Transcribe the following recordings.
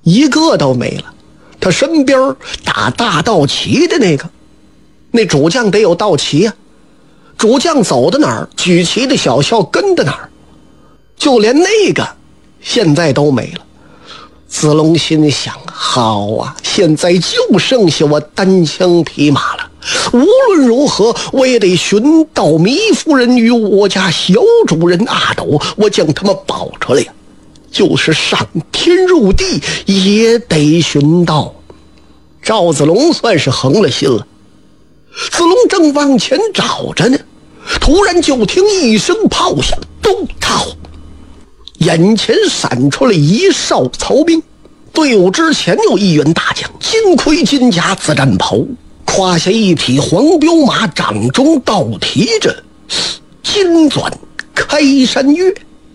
一个都没了。他身边打大道旗的那主将得有道旗呀，主将走到哪儿，举旗的小校跟到哪儿，就连那个现在都没了。子龙心想，好啊，现在就剩下我单枪匹马了，无论如何我也得寻到糜夫人与我家小主人阿斗，我将他们保出来呀，就是上天入地也得寻到。赵子龙算是横了心了。子龙正往前找着呢，突然就听一声炮响，咚操！眼前闪出了一哨曹兵，队伍之前有一员大将，金盔金甲紫战袍，胯下一匹黄骠马，掌中倒提着金钻开山月。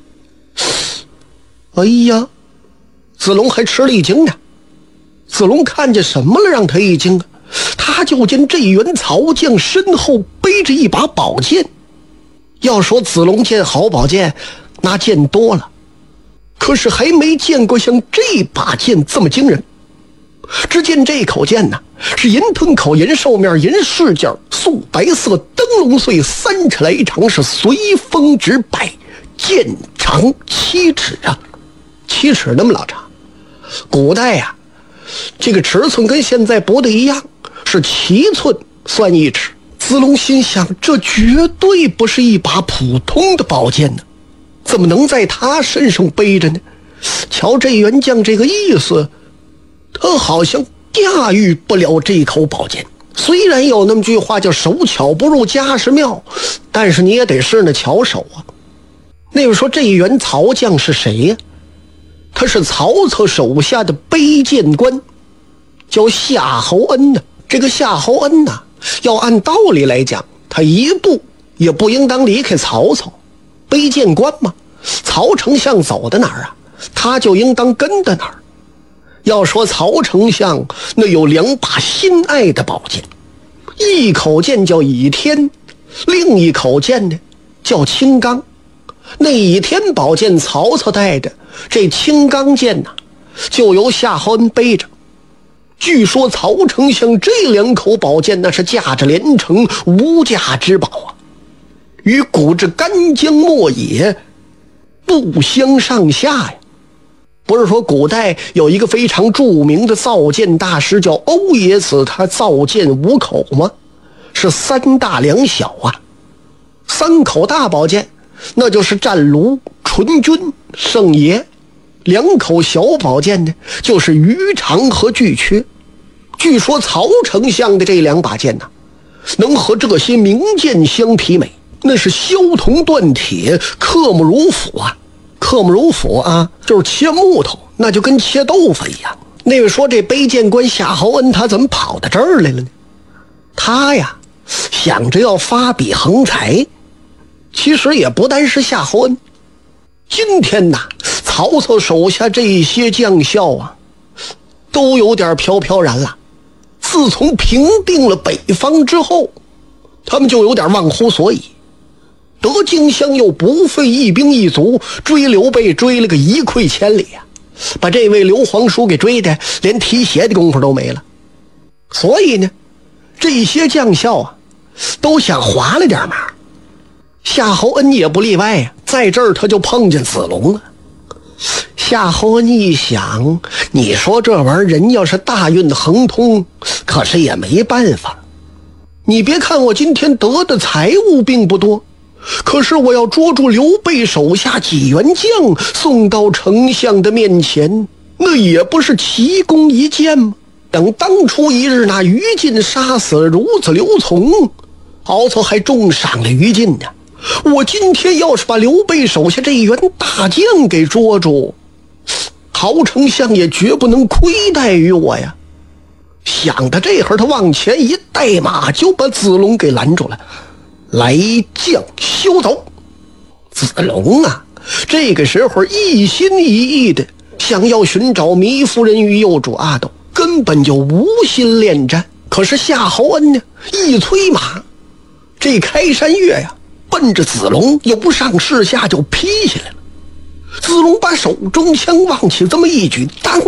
哎呀，子龙还吃了一惊呢。子龙看见什么了让他一惊啊？他就见这员曹将身后背着一把宝剑。要说子龙见好宝剑，那见多了，可是还没见过像这把剑这么惊人。只见这口剑呢，是银吞口、银兽面、银饰件，素白色，灯笼碎，3尺来长，是随风直摆，剑长7尺啊，7尺那么老长。古代啊，这个尺寸跟现在不太一样，是7寸算1尺。子龙心想，这绝对不是一把普通的宝剑呢，怎么能在他身上背着呢？瞧这员将这个意思，他好像驾驭不了这口宝剑。虽然有那么句话叫手巧不入家事庙，但是你也得是那巧手啊。那个说这一员曹将是谁呀？他是曹操手下的背剑官，叫夏侯恩呢。这个夏侯恩呢，要按道理来讲，他一步也不应当离开曹操。背剑官嘛，曹丞相走到哪儿啊，他就应当跟到哪儿。要说曹丞相那有2把心爱的宝剑，一口剑叫倚天，另一口剑呢叫青钢。那倚天宝剑曹操带着，这青钢剑呢就由夏侯恩背着。据说曹丞相这2口宝剑那是价值连城，无价之宝啊，与古之干将莫野不相上下呀。不是说古代有一个非常著名的造剑大师叫欧冶子，他造剑5口吗？是3大2小啊。3口大宝剑那就是战卢、纯君、圣爷，2口小宝剑呢就是于长和巨阙。据说曹丞相的这2把剑呢，能和这些名剑相媲美，那是削铜断铁，刻木如斧啊。刻木如斧啊，就是切木头，那就跟切豆腐一样。那位说这背剑官夏侯恩他怎么跑到这儿来了呢？他呀想着要发笔横财。其实也不单是夏侯恩，今天呐，曹操手下这些将校啊，都有点飘飘然了。自从平定了北方之后，他们就有点忘乎所以。得荆襄又不费一兵一卒，追刘备追了个一溃千里啊，把这位刘皇叔给追的连提鞋的功夫都没了。所以呢，这些将校啊都想划了点码。夏侯恩也不例外呀，在这儿他就碰见子龙了。夏侯恩一想，你说这玩意儿人要是大运亨通，可是也没办法。你别看我今天得的财物并不多，可是我要捉住刘备手下几员将，送到丞相的面前，那也不是奇功一件吗？等当初一日那于禁杀死了孺子刘琮，曹操还重赏了于禁呢。我今天要是把刘备手下这一员大将给捉住，曹丞相也绝不能亏待于我呀。想到这会儿，他往前一带马，就把子龙给拦住了。来将休走！子龙啊，这个时候一心一意的想要寻找糜夫人与幼主阿斗，根本就无心恋战。可是夏侯恩呢，一催马，这开山月呀，奔着子龙由上至下就劈下来了。子龙把手中枪往起这么一举，当